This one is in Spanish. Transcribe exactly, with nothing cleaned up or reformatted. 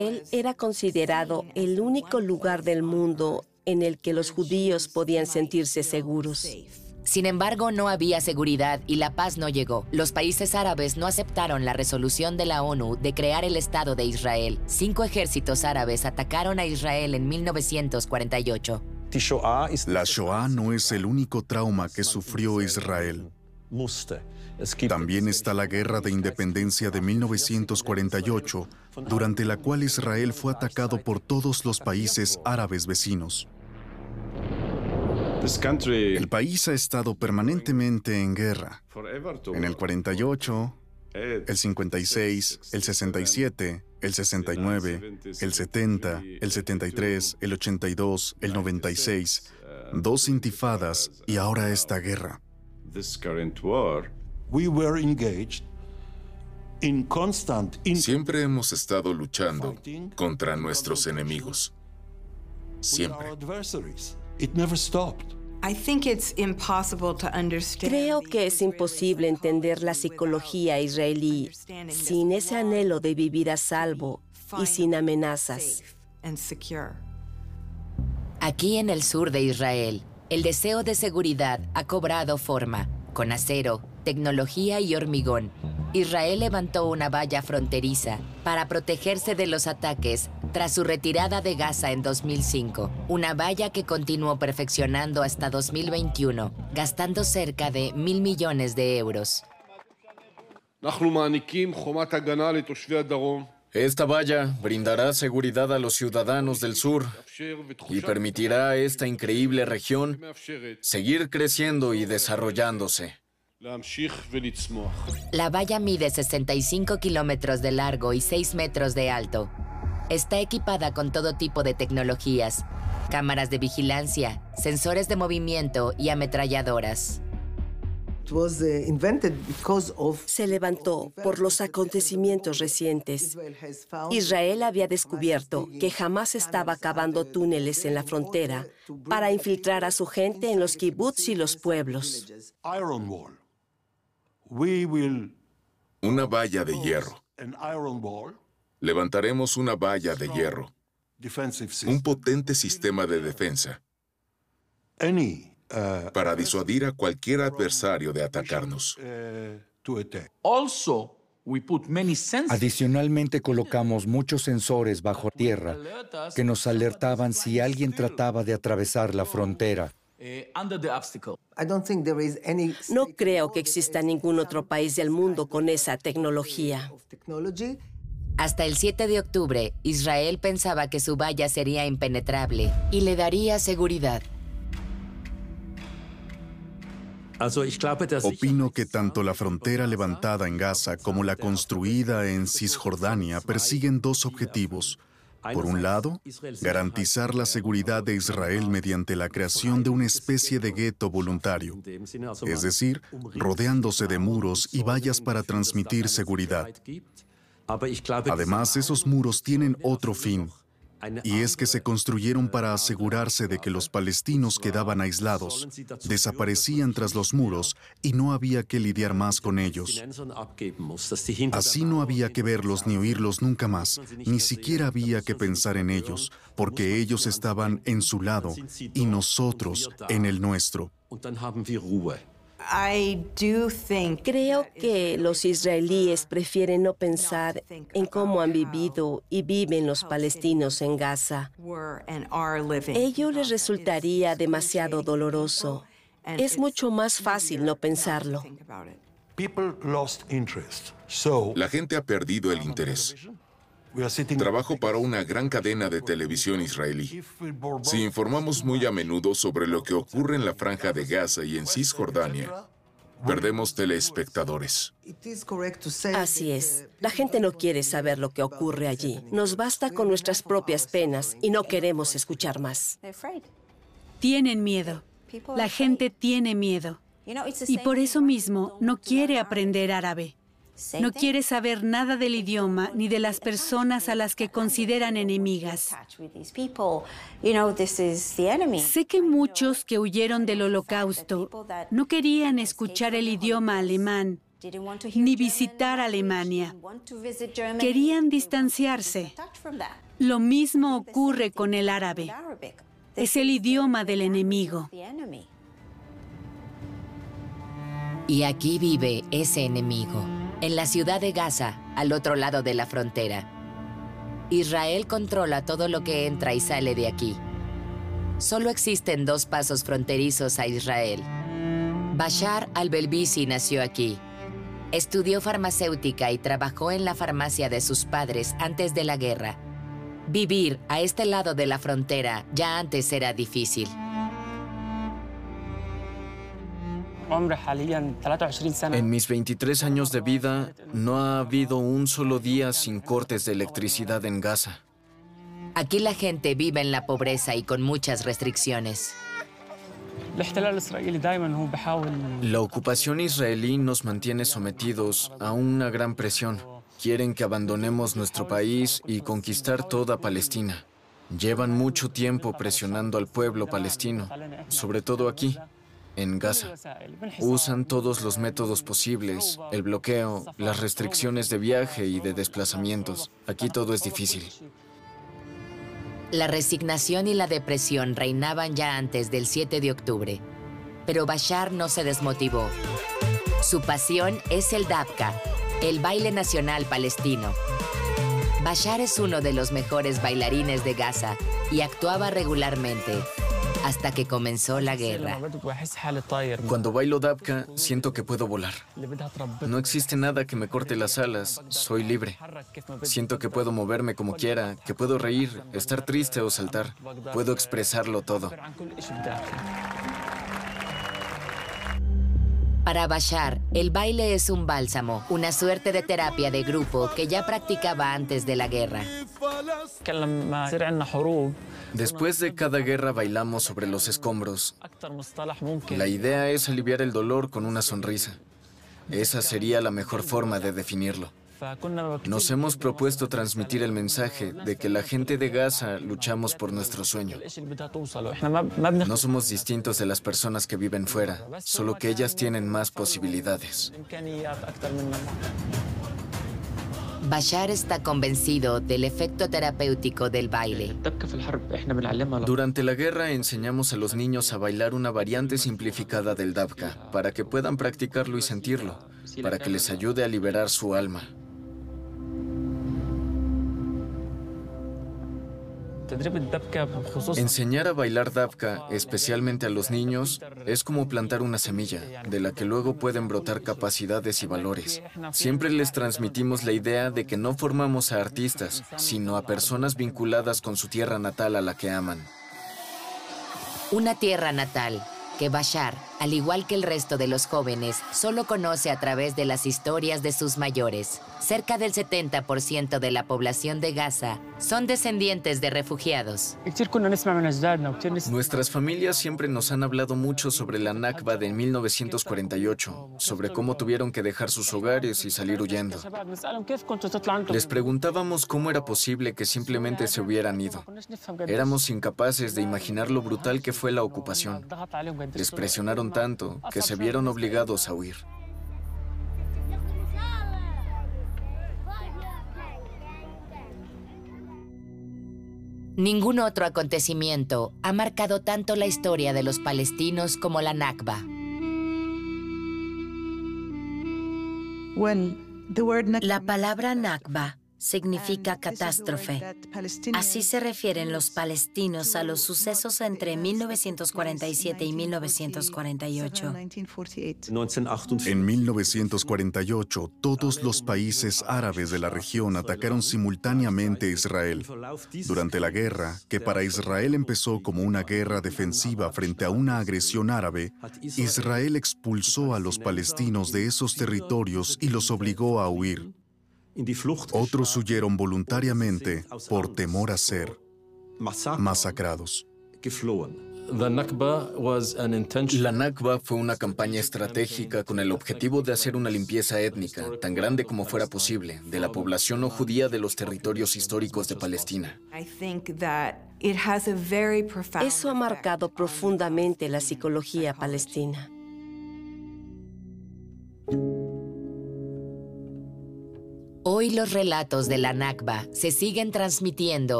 Él era considerado el único lugar del mundo en el que los judíos podían sentirse seguros. Sin embargo, no había seguridad y la paz no llegó. Los países árabes no aceptaron la resolución de la ONU de crear el Estado de Israel. Cinco ejércitos árabes atacaron a Israel en mil novecientos cuarenta y ocho. La Shoah no es el único trauma que sufrió Israel. También está la Guerra de Independencia de mil novecientos cuarenta y ocho, durante la cual Israel fue atacado por todos los países árabes vecinos. El país ha estado permanentemente en guerra. En el cuarenta y ocho, el cincuenta y seis, el sesenta y siete, el sesenta y nueve, el setenta, el setenta y tres, el ochenta y dos, el noventa y seis, dos intifadas y ahora esta guerra. Siempre hemos estado luchando contra nuestros enemigos. Siempre. Creo que es imposible entender la psicología israelí sin ese anhelo de vivir a salvo y sin amenazas. Aquí en el sur de Israel, el deseo de seguridad ha cobrado forma. Con acero, tecnología y hormigón, Israel levantó una valla fronteriza para protegerse de los ataques tras su retirada de Gaza en dos mil cinco. Una valla que continuó perfeccionando hasta dos mil veintiuno, gastando cerca de mil millones de euros. Esta valla brindará seguridad a los ciudadanos del sur y permitirá a esta increíble región seguir creciendo y desarrollándose. La valla mide sesenta y cinco kilómetros de largo y seis metros de alto. Está equipada con todo tipo de tecnologías, cámaras de vigilancia, sensores de movimiento y ametralladoras. Se levantó por los acontecimientos recientes. Israel había descubierto que jamás estaba cavando túneles en la frontera para infiltrar a su gente en los kibbutz y los pueblos. Una valla de hierro. Levantaremos una valla de hierro. Un potente sistema de defensa para disuadir a cualquier adversario de atacarnos. Adicionalmente, colocamos muchos sensores bajo tierra que nos alertaban si alguien trataba de atravesar la frontera. No creo que exista ningún otro país del mundo con esa tecnología. Hasta el siete de octubre, Israel pensaba que su valla sería impenetrable y le daría seguridad. Opino que tanto la frontera levantada en Gaza como la construida en Cisjordania persiguen dos objetivos. Por un lado, garantizar la seguridad de Israel mediante la creación de una especie de gueto voluntario, es decir, rodeándose de muros y vallas para transmitir seguridad. Además, esos muros tienen otro fin, y es que se construyeron para asegurarse de que los palestinos quedaban aislados, desaparecían tras los muros y no había que lidiar más con ellos. Así no había que verlos ni oírlos nunca más, ni siquiera había que pensar en ellos, porque ellos estaban en su lado y nosotros en el nuestro. Creo que los israelíes prefieren no pensar en cómo han vivido y viven los palestinos en Gaza. Ello les resultaría demasiado doloroso. Es mucho más fácil no pensarlo. La gente ha perdido el interés. Trabajo para una gran cadena de televisión israelí. Si informamos muy a menudo sobre lo que ocurre en la Franja de Gaza y en Cisjordania, perdemos telespectadores. Así es. La gente no quiere saber lo que ocurre allí. Nos basta con nuestras propias penas y no queremos escuchar más. Tienen miedo. La gente tiene miedo. Y por eso mismo no quiere aprender árabe. No quiere saber nada del idioma ni de las personas a las que consideran enemigas. Sé que muchos que huyeron del Holocausto no querían escuchar el idioma alemán ni visitar Alemania. Querían distanciarse. Lo mismo ocurre con el árabe. Es el idioma del enemigo. Y aquí vive ese enemigo, en la ciudad de Gaza, al otro lado de la frontera. Israel controla todo lo que entra y sale de aquí. Solo existen dos pasos fronterizos a Israel. Bashar al-Belbisi nació aquí. Estudió farmacéutica y trabajó en la farmacia de sus padres antes de la guerra. Vivir a este lado de la frontera ya antes era difícil. En mis veintitrés años de vida, no ha habido un solo día sin cortes de electricidad en Gaza. Aquí la gente vive en la pobreza y con muchas restricciones. La ocupación israelí nos mantiene sometidos a una gran presión. Quieren que abandonemos nuestro país y conquistar toda Palestina. Llevan mucho tiempo presionando al pueblo palestino, sobre todo aquí, en Gaza. Usan todos los métodos posibles, el bloqueo, las restricciones de viaje y de desplazamientos. Aquí todo es difícil. La resignación y la depresión reinaban ya antes del siete de octubre, pero Bashar no se desmotivó. Su pasión es el dabka, el baile nacional palestino. Bashar es uno de los mejores bailarines de Gaza y actuaba regularmente, hasta que comenzó la guerra. Cuando bailo dabka, siento que puedo volar. No existe nada que me corte las alas, soy libre. Siento que puedo moverme como quiera, que puedo reír, estar triste o saltar. Puedo expresarlo todo. Para Bashar, el baile es un bálsamo, una suerte de terapia de grupo que ya practicaba antes de la guerra. Después de cada guerra bailamos sobre los escombros. La idea es aliviar el dolor con una sonrisa. Esa sería la mejor forma de definirlo. Nos hemos propuesto transmitir el mensaje de que la gente de Gaza luchamos por nuestro sueño. No somos distintos de las personas que viven fuera, solo que ellas tienen más posibilidades. Bashar está convencido del efecto terapéutico del baile. Durante la guerra enseñamos a los niños a bailar una variante simplificada del dabka, para que puedan practicarlo y sentirlo, para que les ayude a liberar su alma. Enseñar a bailar dabka, especialmente a los niños, es como plantar una semilla, de la que luego pueden brotar capacidades y valores. Siempre les transmitimos la idea de que no formamos a artistas, sino a personas vinculadas con su tierra natal a la que aman. Una tierra natal que Bashar, al igual que el resto de los jóvenes, solo conoce a través de las historias de sus mayores. Cerca del setenta por ciento de la población de Gaza son descendientes de refugiados. Nuestras familias siempre nos han hablado mucho sobre la Nakba de mil novecientos cuarenta y ocho, sobre cómo tuvieron que dejar sus hogares y salir huyendo. Les preguntábamos cómo era posible que simplemente se hubieran ido. Éramos incapaces de imaginar lo brutal que fue la ocupación. Les presionaron tanto que se vieron obligados a huir. Ningún otro acontecimiento ha marcado tanto la historia de los palestinos como la Nakba. La palabra Nakba significa catástrofe. Así se refieren los palestinos a los sucesos entre mil novecientos cuarenta y siete y mil novecientos cuarenta y ocho. En mil novecientos cuarenta y ocho, todos los países árabes de la región atacaron simultáneamente a Israel. Durante la guerra, que para Israel empezó como una guerra defensiva frente a una agresión árabe, Israel expulsó a los palestinos de esos territorios y los obligó a huir. Otros huyeron voluntariamente por temor a ser masacrados. La Nakba fue una campaña estratégica con el objetivo de hacer una limpieza étnica, tan grande como fuera posible, de la población no judía de los territorios históricos de Palestina. Eso ha marcado profundamente la psicología palestina. Hoy los relatos de la Nakba se siguen transmitiendo